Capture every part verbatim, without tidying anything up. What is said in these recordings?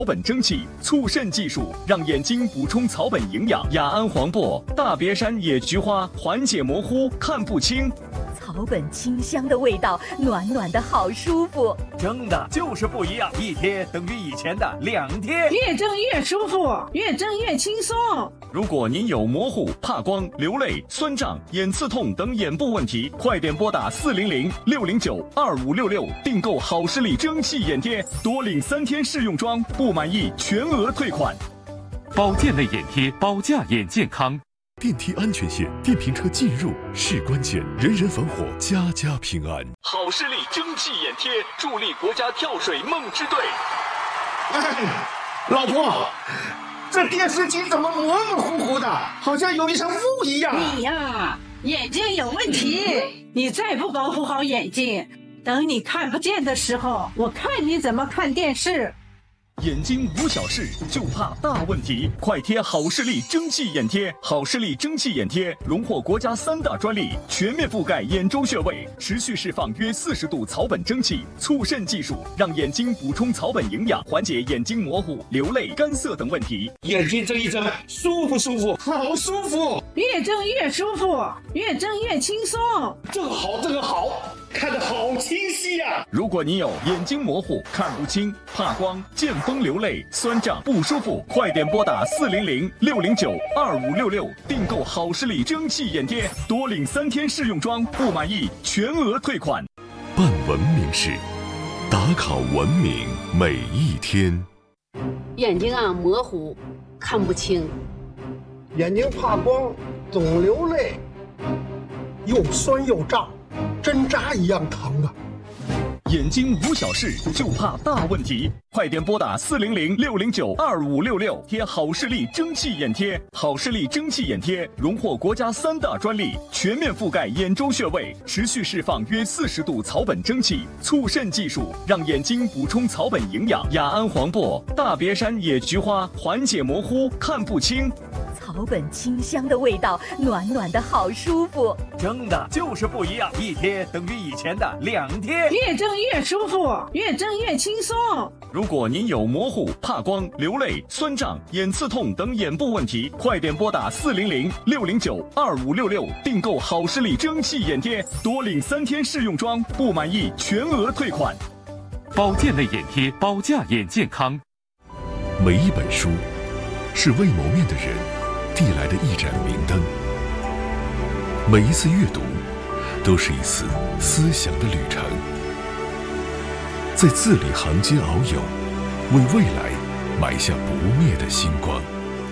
草本蒸汽促肾技术，让眼睛补充草本营养。雅安黄柏、大别山野菊花缓解模糊、看不清。 草本清香的味道，暖暖的好舒服。 蒸的就是不一样，一贴等于以前的两贴， 越蒸越舒服，越蒸越轻松。 如果您有模糊、怕光、流泪、酸胀、眼刺痛等眼部问题，快点拨打四零零六零九二五六六订购好视力蒸汽眼贴，多领三天试用装，不满意全额退款。 保健类眼贴，保驾眼健康。 电梯安全线，电瓶车进入是关键，人人防火，家家平安。 好视力蒸汽眼贴，助力国家跳水梦之队。 哎，老婆，这电视机怎么模模糊糊的，好像有一层雾一样。 你呀，眼睛有问题，你再不保护好眼睛，等你看不见的时候，我看你怎么看电视。 眼睛无小事，就怕大问题。快贴好视力蒸汽眼贴，好视力蒸汽眼贴荣获国家三大专利，全面覆盖眼周穴位，持续释放约四十度草本蒸汽，促肾技术，让眼睛补充草本营养，缓解眼睛模糊、流泪、干涩等问题。 眼睛睁一睁，舒不舒服？好舒服！ 越睁越舒服，越睁越轻松。 这个好，这个好，看得好清晰呀、啊！ 如果你有眼睛模糊、看不清、怕光、见风流泪、酸胀不舒服，快点拨打四零零六零九二五六六订购好视力蒸汽眼贴，多领三天试用装，不满意全额退款。 办文明事，打卡文明每一天。 眼睛啊模糊，看不清， 眼睛怕光，总流泪，又酸又胀，针扎一样疼啊！ 眼睛无小事，就怕大问题。快点拨打四零零六零九二五六六贴好视力蒸汽眼贴。好视力蒸汽眼贴荣获国家三大专利，全面覆盖眼周穴位，持续释放约四十度草本蒸汽，促肾技术，让眼睛补充草本营养。雅安黄柏、大别山野菊花缓解模糊、看不清。 草本清香的味道，暖暖的好舒服。 蒸的就是不一样，一贴等于以前的两贴， 越蒸越舒服，越蒸越轻松。 如果您有模糊、怕光、流泪、酸胀、眼刺痛等眼部问题，快点拨打四零零六零九二五六六订购好视力蒸汽眼贴，多领三天试用装，不满意全额退款。 保健类眼贴，保驾眼健康。 每一本书是未谋面的人递来的一盏明灯，每一次阅读都是一次思想的旅程，在字里行间遨游，为未来埋下不灭的星光。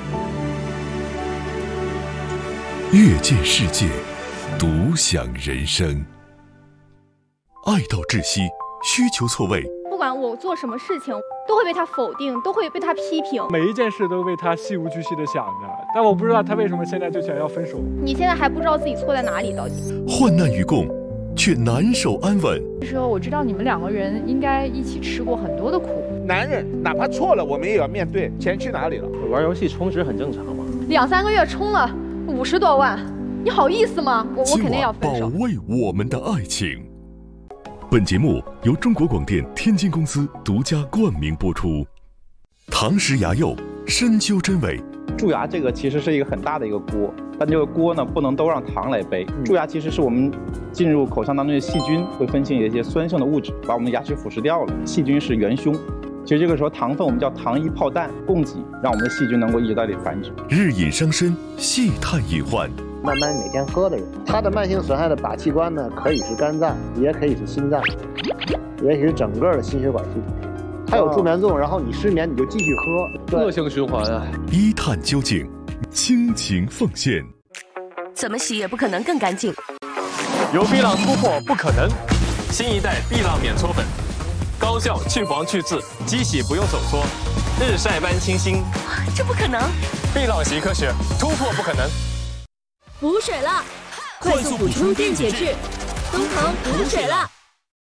阅见世界，独享人生。爱到窒息，需求错位。 不管我做什么事情，都会被他否定，都会被他批评， 每一件事都被他细无巨细的想着，但我不知道他为什么现在就想要分手。 你现在还不知道自己错在哪里，到底患难与共，却难守安稳。 这时候我知道你们两个人应该一起吃过很多的苦。 男人哪怕错了，我们也要面对。钱去哪里了？ 玩游戏充值很正常嘛。 两三个月充了五十多万，你好意思吗？我我肯定要分手。 保卫我们的爱情。本节目由中国广电天津公司独家冠名播出。堂食牙釉，深究真伪。 蛀牙这个其实是一个很大的一个锅，但这个锅呢不能都让糖来背。蛀牙其实是我们进入口腔当中的细菌会分泌一些酸性的物质，把我们的牙齿腐蚀掉了。细菌是元凶，其实这个时候糖分我们叫糖衣炮弹供给，让我们的细菌能够一直在这里繁殖。 日饮伤身，细探隐患。 慢慢每天喝的人，他的慢性损害的靶器官呢，可以是肝脏，也可以是心脏，也可以是整个的心血管系统。它有助眠作用，然后你失眠你就继续喝， 恶性循环啊！ 一探究竟，倾情奉献。 怎么洗也不可能更干净。 有碧朗突破不可能，新一代碧朗免搓粉，高效去黄去渍，机洗不用手搓，日晒般清新。 这不可能！ 碧朗洗科学，突破不可能。 补水了，快速补充电解质，东堂补水了。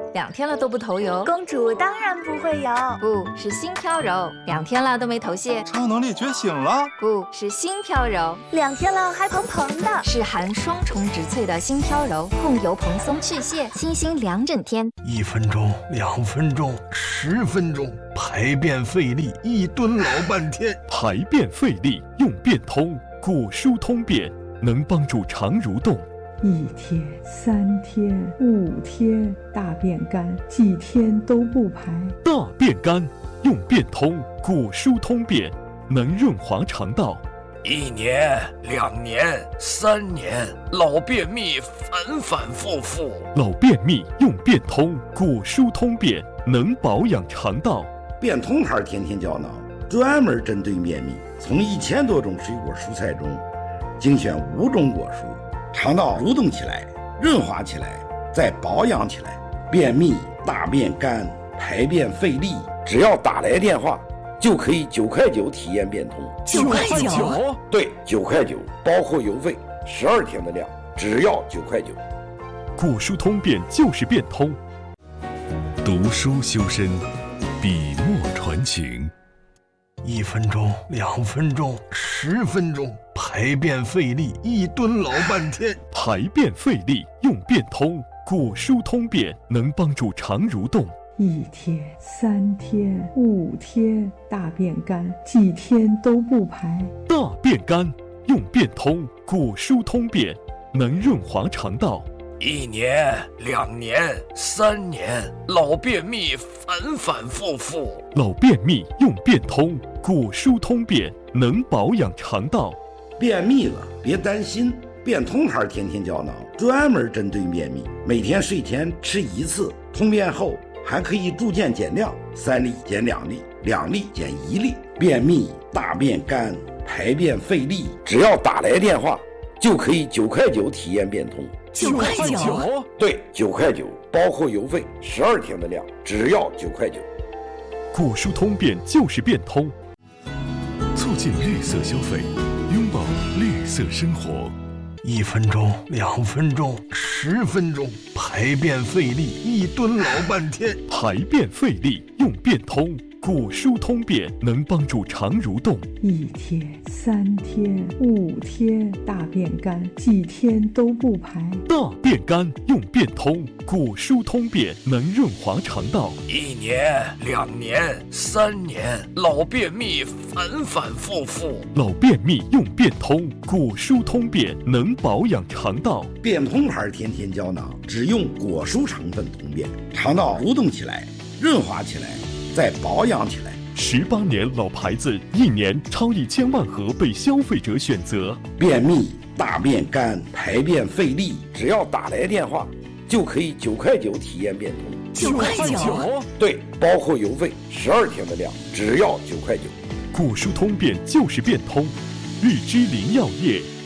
两天了都不头油。 公主当然不会油， 不是心飘柔，两天了都没头屑。 超能力觉醒了， 不是心飘柔， 两天了还蓬蓬的， 是含双重植萃的心飘柔，控油蓬松去屑，清新两整天。 一分钟、两分钟、十分钟，排便费力，一蹲老半天。 排便费力用便通，果蔬通便，能帮助肠蠕动。 一天、三天、五天，大便干，几天都不排。 大便干用便通，果蔬通便，能润滑肠道。 一年、两年、三年，老便秘反反复复。 老便秘用便通，果蔬通便，能保养肠道。 便通牌天天胶囊专门针对便秘，从一千多种水果蔬菜中精选五种果蔬，肠道蠕动起来，润滑起来，再保养起来。便秘、大便干、排便费力，只要打来电话就可以九块九体验变通。 九块九？ 对，九块九，包括邮费，十二天的量，只要九块九。 果蔬通便就是变通。 读书修身，笔墨传情。 一分钟、两分钟、十分钟，排便费力，一蹲老半天。 排便费力用便通，果蔬通便，能帮助肠蠕动。 一天、三天、五天，大便干，几天都不排。 大便干用便通，果蔬通便，能润滑肠道。 一年、两年、三年，老便秘反反复复。 老便秘用便通，果蔬通便，能保养肠道。 便秘了别担心，便通牌天天胶囊专门针对便秘，每天睡前吃一次，通便后还可以逐渐减量，三粒减两粒，两粒减一粒。便秘、大便干、排便费力，只要打来电话就可以九块九体验变通。 九块九？ 对，九块九，包括邮费，十二天的量，只要九块九。 果蔬通便就是变通， 促进绿色消费，拥抱绿色生活。 一分钟、两分钟、十分钟，排便费力，一蹲老半天。 排便费力用便通，果蔬通便，能帮助肠蠕动。 一天、三天、五天，大便干，几天都不排。 大便干用便通，果蔬通便，能润滑肠道。 一年、两年、三年，老便秘反反复复。 老便秘用便通，果蔬通便，能保养肠道。 便通牌天天胶囊只用果蔬成分通便，肠道蠕动起来，润滑起来，再保养起来。 十八年老牌子，一年超一千万盒被消费者选择。 便秘、大便干、排便费力，只要打来电话就可以九块九体验变通。 九块九？ 对，包括邮费，十二天的量，只要九块九。 果蔬通便就是变通，日之林药业。